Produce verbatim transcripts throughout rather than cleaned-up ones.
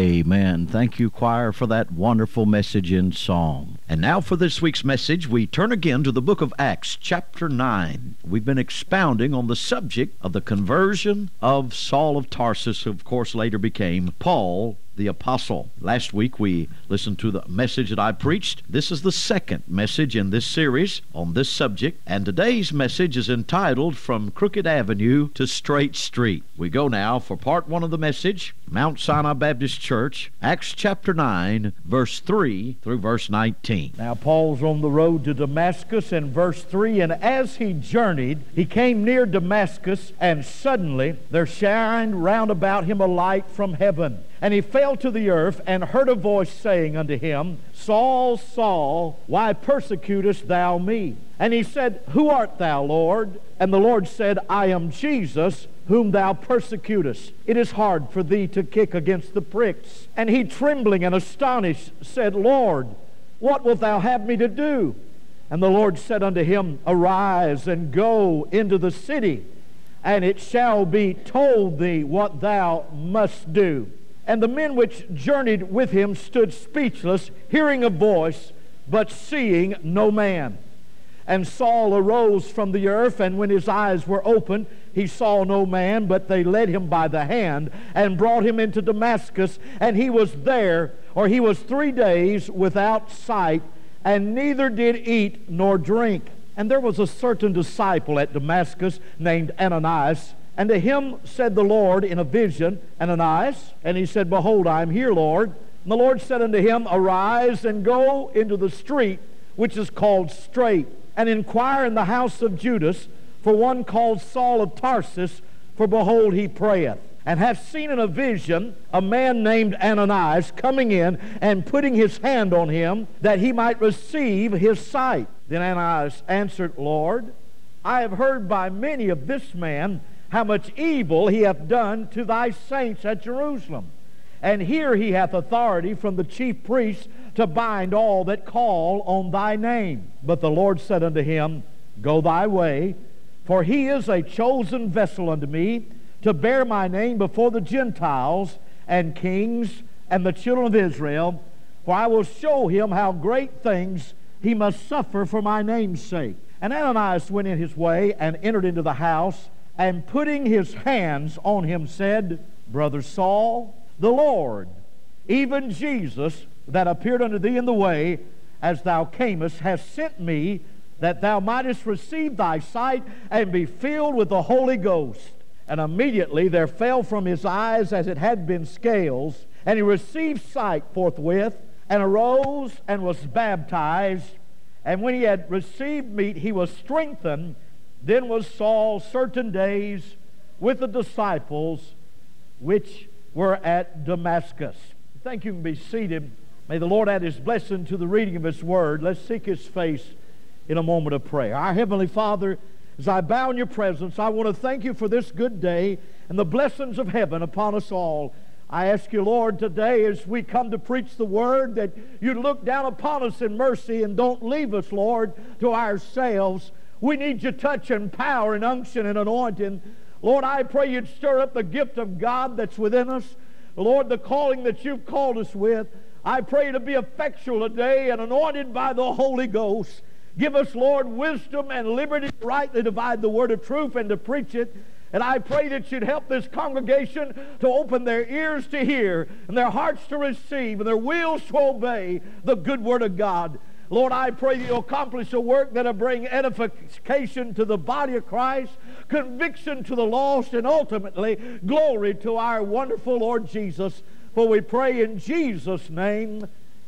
Amen. Thank you, choir, for that wonderful message in song. And now for this week's message, we turn again to the book of Acts, chapter nine. We've been expounding on the subject of the conversion of Saul of Tarsus, who of course later became Paul the Apostle. Last week we listened to the message that I preached. This is the second message in this series on this subject, and today's message is entitled From Crooked Avenue to Straight Street. We go now for part one of the message, Mount Sinai Baptist Church, Acts chapter nine, verse three through verse nineteen. Now Paul's on the road to Damascus in verse three, and as he journeyed, he came near Damascus, and suddenly there shined round about him a light from heaven. And he fell to the earth, and heard a voice saying unto him, Saul, Saul, why persecutest thou me? And he said, Who art thou, Lord? And the Lord said, I am Jesus, whom thou persecutest. It is hard for thee to kick against the pricks. And he, trembling and astonished, said, Lord, what wilt thou have me to do? And the Lord said unto him, Arise and go into the city, and it shall be told thee what thou must do. And the men which journeyed with him stood speechless, hearing a voice, but seeing no man. And Saul arose from the earth, and when his eyes were opened, he saw no man, but they led him by the hand, and brought him into Damascus, and he was there, or he was three days without sight, and neither did eat nor drink. And there was a certain disciple at Damascus named Ananias. And to him said the Lord in a vision, Ananias. And he said, Behold, I am here, Lord. And the Lord said unto him, Arise and go into the street which is called Straight, and inquire in the house of Judas for one called Saul of Tarsus, for behold, he prayeth, and hath seen in a vision a man named Ananias coming in and putting his hand on him, that he might receive his sight. Then Ananias answered, Lord, I have heard by many of this man how much evil he hath done to thy saints at Jerusalem. And here he hath authority from the chief priests to bind all that call on thy name. But the Lord said unto him, Go thy way, for he is a chosen vessel unto me, to bear my name before the Gentiles and kings and the children of Israel. For I will show him how great things he must suffer for my name's sake. And Ananias went in his way and entered into the house, and putting his hands on him said, Brother Saul, the Lord, even Jesus, that appeared unto thee in the way, as thou camest, has sent me, that thou mightest receive thy sight, and be filled with the Holy Ghost. And immediately there fell from his eyes as it had been scales, and he received sight forthwith, and arose and was baptized. And when he had received meat, he was strengthened. Then was Saul certain days with the disciples which were at Damascus. Thank you. You can be seated. May the Lord add His blessing to the reading of His Word. Let's seek His face in a moment of prayer. Our Heavenly Father, as I bow in Your presence, I want to thank You for this good day and the blessings of heaven upon us all. I ask You, Lord, today as we come to preach the Word, that You'd look down upon us in mercy and don't leave us, Lord, to ourselves. We need Your touch and power and unction and anointing. Lord, I pray You'd stir up the gift of God that's within us. Lord, the calling that You've called us with. I pray You to be effectual today and anointed by the Holy Ghost. Give us, Lord, wisdom and liberty to rightly divide the word of truth and to preach it. And I pray that You'd help this congregation to open their ears to hear and their hearts to receive and their wills to obey the good word of God. Lord, I pray that You'll accomplish a work that'll bring edification to the body of Christ, conviction to the lost, and ultimately glory to our wonderful Lord Jesus. For we pray in Jesus' name,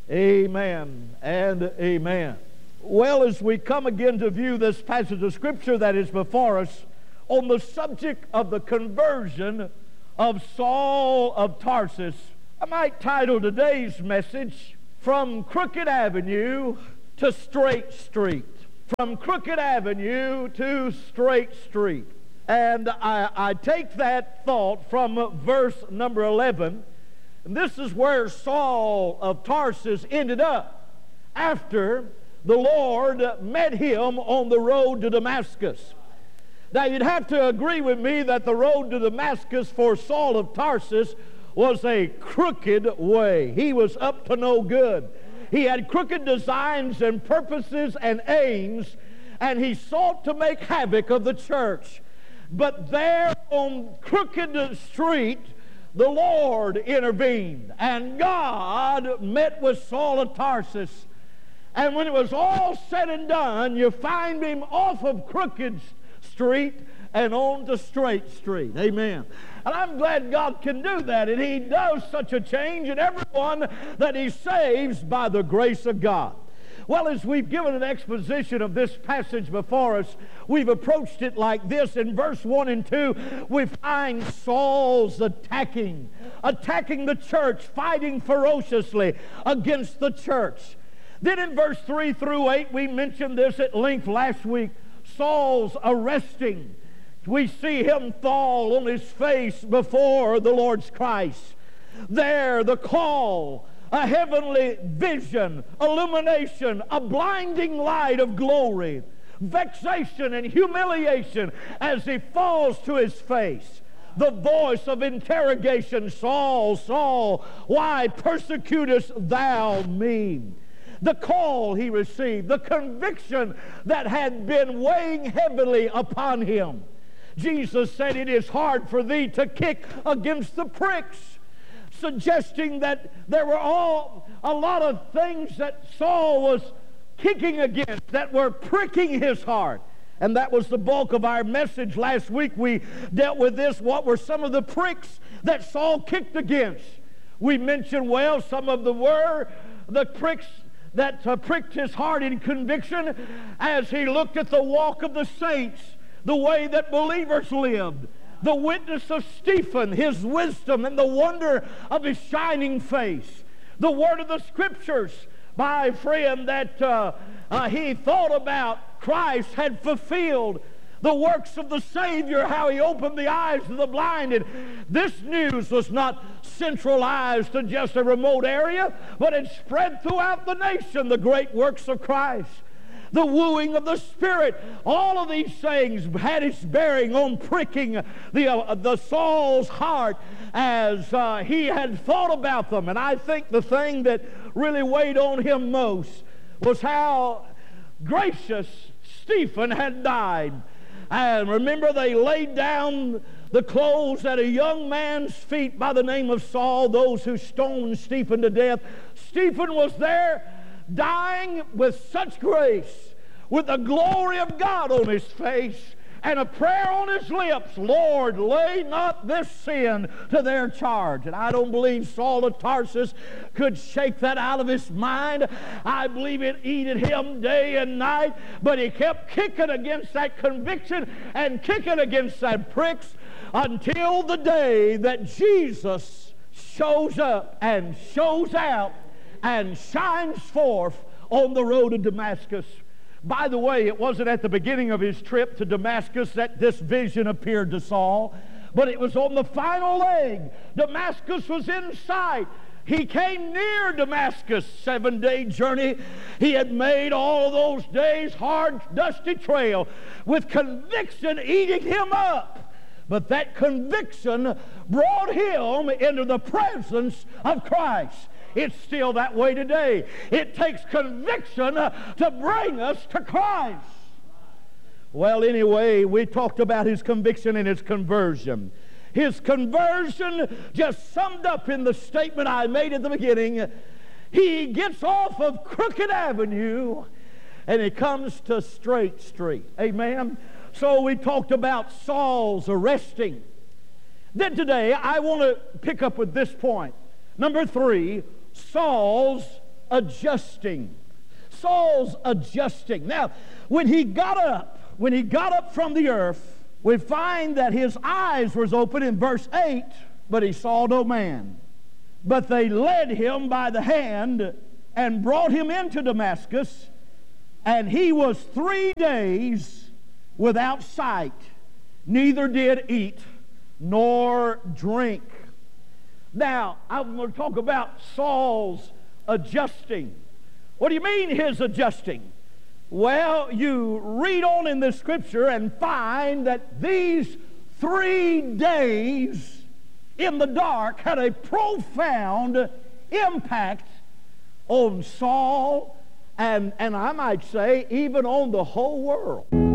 amen and amen. Well, as we come again to view this passage of Scripture that is before us on the subject of the conversion of Saul of Tarsus, I might title today's message, From Crooked Avenue to Straight Street. From Crooked Avenue to Straight Street. And I, I take that thought from verse number eleven. And this is where Saul of Tarsus ended up after the Lord met him on the road to Damascus. Now, you'd have to agree with me that the road to Damascus for Saul of Tarsus was a crooked way. He was up to no good. He had crooked designs and purposes and aims, and he sought to make havoc of the church. But there on Crooked Street, the Lord intervened, and God met with Saul of Tarsus. And when it was all said and done, you find him off of Crooked Street and on to Straight Street. Amen. And I'm glad God can do that, and he does such a change in everyone that he saves by the grace of God. Well, as we've given an exposition of this passage before us, we've approached it like this. In verse one and two, we find Saul's attacking, attacking the church, fighting ferociously against the church. Then in verse three through eight, we mentioned this at length last week, Saul's arresting. We see him fall on his face before the Lord's Christ. There, the call, a heavenly vision, illumination, a blinding light of glory, vexation and humiliation as he falls to his face. The voice of interrogation, Saul, Saul, why persecutest thou me? The call he received, the conviction that had been weighing heavily upon him. Jesus said, it is hard for thee to kick against the pricks, suggesting that there were all a lot of things that Saul was kicking against that were pricking his heart. And that was the bulk of our message last week. We dealt with this. What were some of the pricks that Saul kicked against? We mentioned, well, some of them were the pricks that uh, pricked his heart in conviction as he looked at the walk of the saints, the way that believers lived, the witness of Stephen, his wisdom, and the wonder of his shining face, the word of the Scriptures, my friend, that uh, uh, he thought about Christ had fulfilled, the works of the Savior, how he opened the eyes of the blinded. This news was not centralized to just a remote area, but it spread throughout the nation, the great works of Christ. The wooing of the Spirit, all of these things had its bearing on pricking the, uh, the Saul's heart as uh, he had thought about them. And I think the thing that really weighed on him most was how gracious Stephen had died. And remember, they laid down the clothes at a young man's feet by the name of Saul, those who stoned Stephen to death. Stephen was there dying with such grace, with the glory of God on his face, and a prayer on his lips, Lord, lay not this sin to their charge. And I don't believe Saul of Tarsus could shake that out of his mind. I believe it eated him day and night, but he kept kicking against that conviction and kicking against that pricks until the day that Jesus shows up and shows out and shines forth on the road to Damascus. By the way, it wasn't at the beginning of his trip to Damascus that this vision appeared to Saul, but it was on the final leg. Damascus was in sight. He came near Damascus, seven-day journey. He had made all of those days hard, dusty trail with conviction eating him up. But that conviction brought him into the presence of Christ. It's still that way today. It takes conviction uh, to bring us to Christ. Well, anyway, we talked about his conviction and his conversion. His conversion just summed up in the statement I made at the beginning. He gets off of Crooked Avenue and he comes to Straight Street. Amen? So we talked about Saul's arresting. Then today I want to pick up with this point. Number three, Saul's adjusting. Saul's adjusting. Now, when he got up, when he got up from the earth, we find that his eyes was open in verse eight, but he saw no man. But they led him by the hand and brought him into Damascus, and he was three days without sight, neither did eat nor drink. Now, I'm going to talk about Saul's adjusting. What do you mean his adjusting? Well, you read on in the Scripture and find that these three days in the dark had a profound impact on Saul and, and I might say even on the whole world.